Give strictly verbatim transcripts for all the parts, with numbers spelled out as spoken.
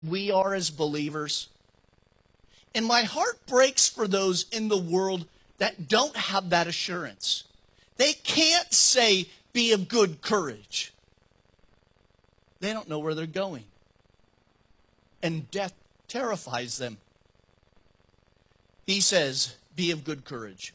we are as believers. And my heart breaks for those in the world that don't have that assurance. They can't say, be of good courage. They don't know where they're going. And death terrifies them. He says, be of good courage.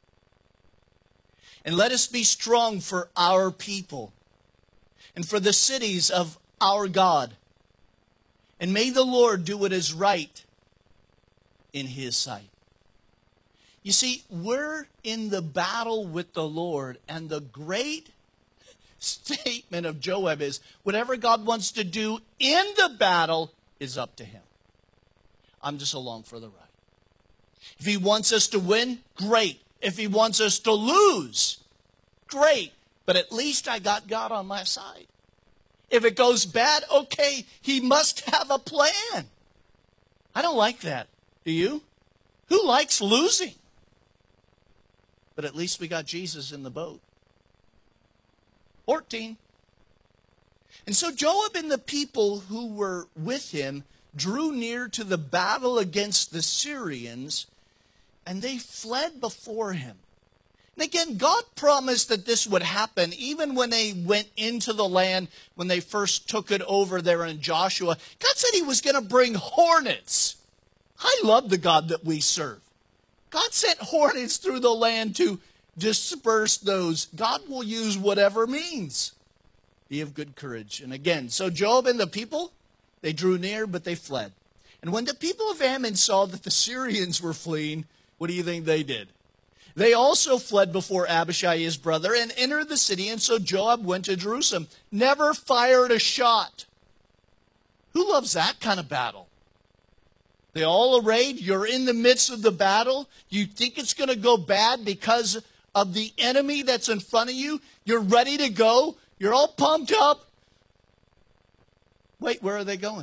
And let us be strong for our people and for the cities of our God. And may the Lord do what is right in His sight. You see, we're in the battle with the Lord, and the great statement of Joab is, whatever God wants to do in the battle is up to Him. I'm just along for the ride. If He wants us to win, great. If He wants us to lose, great. But at least I got God on my side. If it goes bad, okay, He must have a plan. I don't like that. Do you? Who likes losing? But at least we got Jesus in the boat. fourteen. And so Joab and the people who were with him drew near to the battle against the Syrians, and they fled before him. And again, God promised that this would happen even when they went into the land, when they first took it over there in Joshua. God said He was going to bring hornets. I love the God that we serve. God sent hornets through the land to disperse those. God will use whatever means. Be of good courage. And again, so Joab and the people, they drew near, but they fled. And when the people of Ammon saw that the Syrians were fleeing, what do you think they did? They also fled before Abishai, his brother, and entered the city. And so Joab went to Jerusalem, never fired a shot. Who loves that kind of battle? They all arrayed. You're in the midst of the battle. You think it's going to go bad because of the enemy that's in front of you. You're ready to go. You're all pumped up. Wait, where are they going?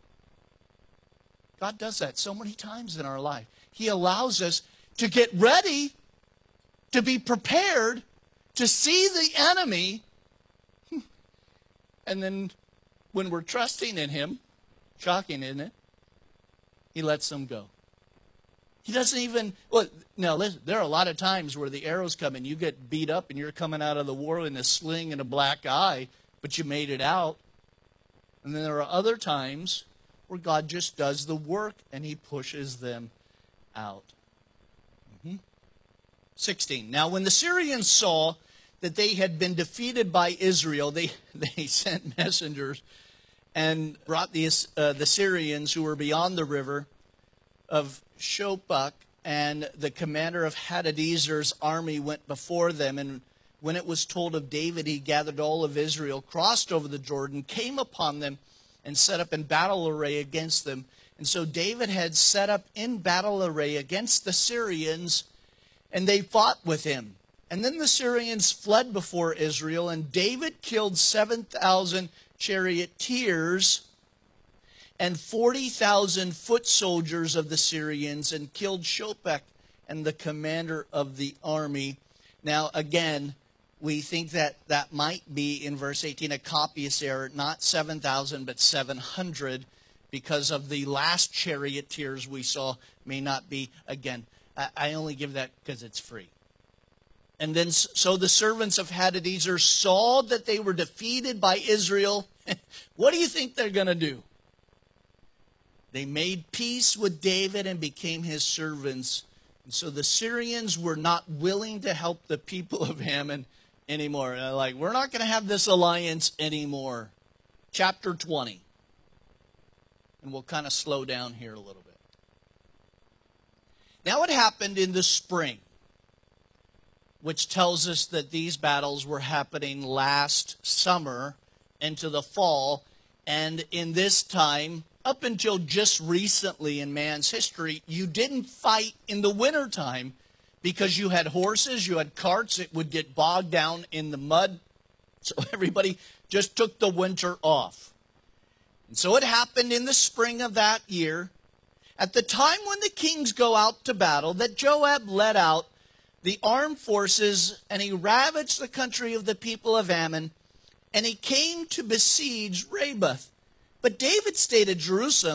God does that so many times in our life. He allows us to get ready, to be prepared, to see the enemy. And then when we're trusting in Him, shocking, isn't it? He lets them go. He doesn't even, well, now listen, there are a lot of times where the arrows come and you get beat up and you're coming out of the war in a sling and a black eye, but you made it out. And then there are other times where God just does the work and He pushes them out. Mm-hmm. sixteen. Now when the Syrians saw that they had been defeated by Israel, they, they sent messengers and brought the, uh, the Syrians who were beyond the river of Shopak, and the commander of Hadadezer's army went before them. And when it was told of David, he gathered all of Israel, crossed over the Jordan, came upon them, and set up in battle array against them. And so David had set up in battle array against the Syrians, and they fought with him. And then the Syrians fled before Israel, and David killed seven thousand charioteers and forty thousand foot soldiers of the Syrians, and killed Shopek and the commander of the army. Now, again, we think that that might be, in verse eighteen, a copyist error, not seven thousand, but seven hundred, because of the last charioteers we saw may not be, again, I, I only give that because it's free. And then, so the servants of Hadadezer saw that they were defeated by Israel. What do you think they're going to do? They made peace with David and became his servants. And so the Syrians were not willing to help the people of Ammon anymore. They're like, we're not going to have this alliance anymore. Chapter twenty. And we'll kind of slow down here a little bit. Now it happened in the spring, which tells us that these battles were happening last summer into the fall. And in this time, up until just recently in man's history, you didn't fight in the wintertime because you had horses, you had carts, it would get bogged down in the mud. So everybody just took the winter off. And so it happened in the spring of that year, at the time when the kings go out to battle, that Joab led out the armed forces, and he ravaged the country of the people of Ammon, and he came to besiege Rabbah. But David stayed at Jerusalem